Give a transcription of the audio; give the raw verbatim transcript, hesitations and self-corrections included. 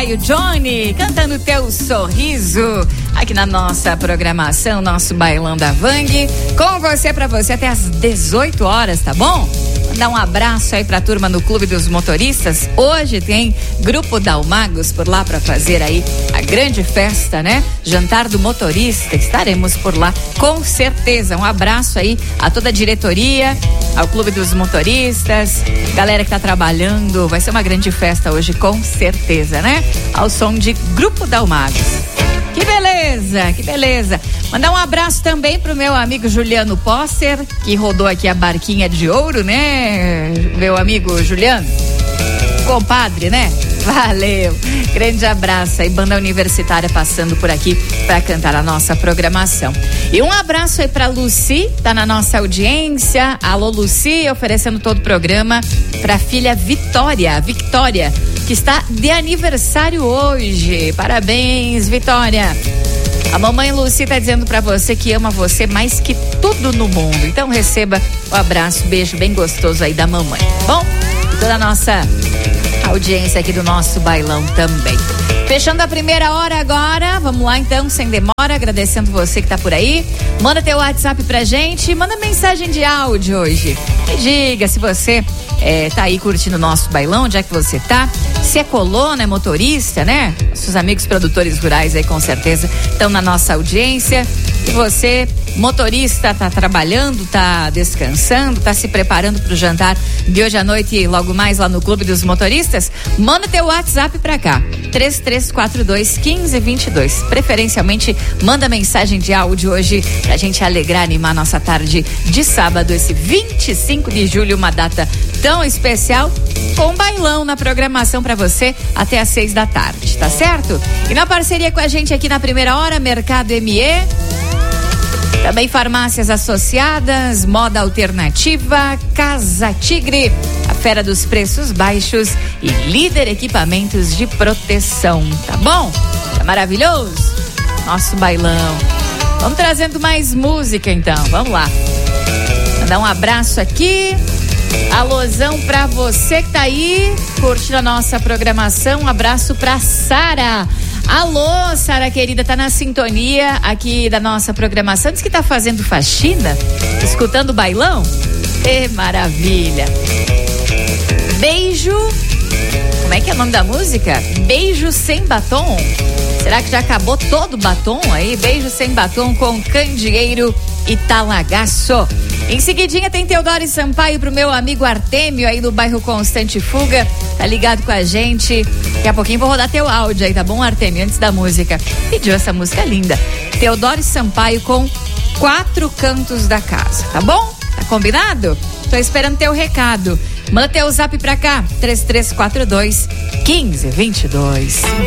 e o Johnny cantando Teu Sorriso aqui na nossa programação, nosso Bailão da Vang, com você, pra você até às dezoito horas, tá bom? Mandar um abraço aí pra turma no Clube dos Motoristas. Hoje tem Grupo Dalmagos por lá pra fazer aí a grande festa, né? Jantar do motorista, estaremos por lá com certeza. Um abraço aí a toda a diretoria, ao Clube dos Motoristas, galera que tá trabalhando. Vai ser uma grande festa hoje com certeza, né? Ao som de Grupo Dalmagos. Que beleza, que beleza. Mandar um abraço também pro meu amigo Juliano Posser, que rodou aqui a barquinha de ouro, né? Meu amigo Juliano, compadre, né? Valeu, grande abraço aí, banda universitária passando por aqui para cantar a nossa programação. E um abraço aí pra Lucy, tá na nossa audiência. Alô Lucy, oferecendo todo o programa pra filha Vitória, Victória, que está de aniversário hoje. Parabéns, Vitória. A mamãe Lucy tá dizendo pra você que ama você mais que tudo no mundo. Então receba o abraço, beijo bem gostoso aí da mamãe, tá bom? E toda a nossa audiência aqui do nosso bailão também. Fechando a primeira hora agora, vamos lá então, sem demora, agradecendo você que tá por aí. Manda teu WhatsApp pra gente, manda mensagem de áudio hoje. Me diga se você é, tá aí curtindo o nosso bailão, onde é que você tá? Se é colono, é motorista, né? Seus amigos produtores rurais aí com certeza estão na nossa audiência. E você, motorista, tá trabalhando, tá descansando, tá se preparando pro jantar de hoje à noite e logo mais lá no Clube dos Motoristas? Manda teu WhatsApp pra cá, três três quatro dois, um cinco dois dois. Preferencialmente, manda mensagem de áudio hoje pra gente alegrar, animar nossa tarde de sábado, esse vinte e cinco de julho, uma data tão especial, com bailão na programação pra você até às seis da tarde, tá certo? E na parceria com a gente aqui na primeira hora, Mercado M E, também farmácias associadas, Moda Alternativa, Casa Tigre, a fera dos preços baixos e Líder Equipamentos de Proteção, tá bom? Tá maravilhoso? Nosso bailão. Vamos trazendo mais música então, vamos lá. Mandar um abraço aqui. Alôzão pra você que tá aí curtindo a nossa programação. Um abraço pra Sara. Alô, Sara querida, tá na sintonia aqui da nossa programação. Diz que tá fazendo faxina, escutando o bailão. Que maravilha. Beijo. Como é que é o nome da música? Beijo Sem Batom. Será que já acabou todo o batom aí? Beijo Sem Batom com Candeeiro e Talagaço. Em seguidinha tem Teodoro Sampaio pro meu amigo Artêmio aí no bairro Constante Fuga. Tá ligado com a gente? Daqui a pouquinho vou rodar teu áudio aí, tá bom, Artêmio? Antes da música. Pediu essa música linda. Teodoro Sampaio com Quatro Cantos da Casa, tá bom? Tá combinado? Tô esperando teu recado. Manda teu zap pra cá, três três quatro dois, um cinco dois dois.